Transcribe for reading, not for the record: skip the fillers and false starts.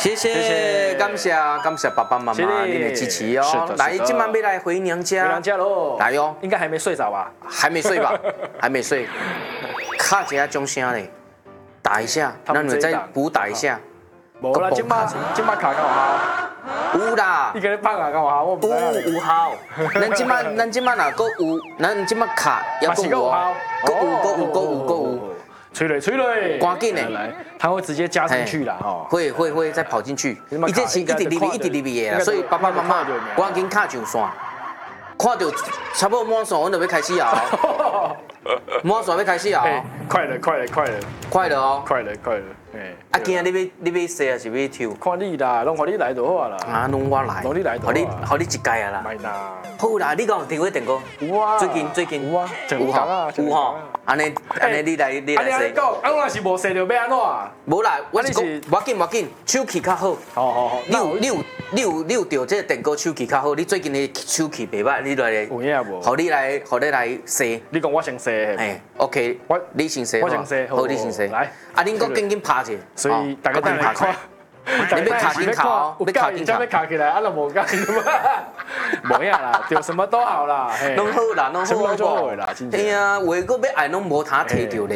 谢谢，感谢爸爸妈妈你的支持哦。来，今晚要来回娘家。 回娘家喽。 来哟， 应该还没睡着吧？ 还没睡吧？还没睡。卡一下钟声嘞，打一下，那你们再补打一下。 无啦，今晚卡到好。 有啦。 你给你放啊，干嘛？我有效。咱今晚哪个有？咱今晚卡也够有哦。够有。 催泪， 赶紧的， 来，它会直接加上去啦，哦， 会再跑进去，一直一直里面的，所以爸爸妈妈赶紧卡上线，看到差不多满线，我们就要开始啊，满线要开始啊， 快了哦， 啊，今日你要洗还是要抽？ 看你啦，拢看你来就好啦。 啊，拢我来， 拢你来就好。 好你一届啊啦。 买啦。 好啦，你讲有电话电过？ 有啊。 最近有啊。 有吼。安尼你来洗。 安尼讲，啊，若是无洗就要安怎？ 无啦，我是讲，要紧，手气较好。 好。 你有着这电锅手气较好，你最近的手气袂歹，你来。 有影无？ 互你来洗。 你讲我先洗。 哎 ，OK， 你先洗。 我先洗。 好，你先洗。 来。 啊，恁搁紧拍者。 所以大家等来看。 你要卡紧卡哦， 要卡紧卡。要卡起来，啊，就无介意嘛。无呀啦，就什么都好啦。 拢好啦，拢好就好啦。 哎呀，话搁要爱拢无他摕着咧。